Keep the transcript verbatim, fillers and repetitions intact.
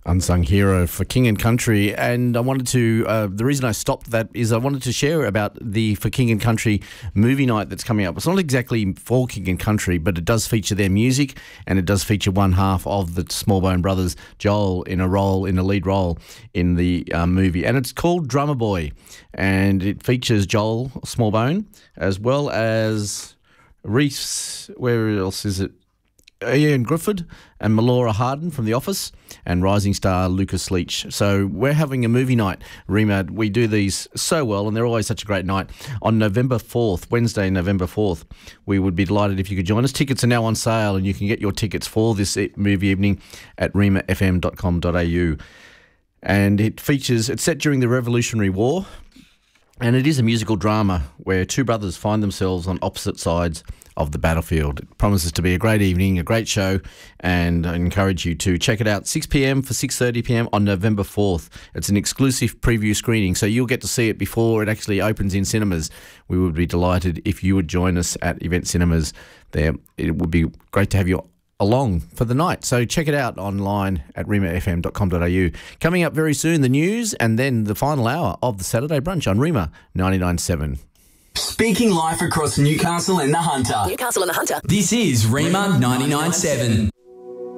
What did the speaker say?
Unsung hero for King and Country. And I wanted to, uh, the reason I stopped that is I wanted to share about the For King and Country movie night that's coming up. It's not exactly for King and Country, but it does feature their music, and it does feature one half of the Smallbone brothers, Joel, in a role, in a lead role in the um, movie. And it's called Drummer Boy, and it features Joel Smallbone as well as Reese, where else is it? Ian Griffith and Melora Harden from The Office, and rising star Lucas Leach. So we're having a movie night, Rima. We do these so well, and they're always such a great night. On November fourth, Wednesday, November fourth, we would be delighted if you could join us. Tickets are now on sale, and you can get your tickets for this movie evening at rima f m dot com dot a u. And it features, it's set during the Revolutionary War, and it is a musical drama where two brothers find themselves on opposite sides of the battlefield. It promises to be a great evening, a great show, and I encourage you to check it out. six p m for six thirty p m on November fourth. It's an exclusive preview screening, so you'll get to see it before it actually opens in cinemas. We would be delighted if you would join us at Event Cinemas there. It would be great to have you along for the night. So check it out online at rima f m dot com dot a u. Coming up very soon, the news, and then the final hour of the Saturday Brunch on Rima ninety-nine point seven. Speaking life across Newcastle and the Hunter. Newcastle and the Hunter. This is Rima ninety-nine point seven.